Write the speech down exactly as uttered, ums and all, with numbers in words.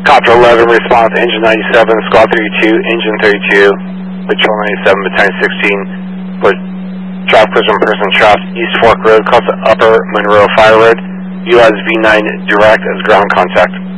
Copter eleven, response, engine ninety-seven, squad thirty-two, engine thirty-two, patrol ninety-seven, battalion sixteen, with traffic prison person trapped East Fork Road, across the Upper Monroe Fire Road, U S V nine direct as ground contact.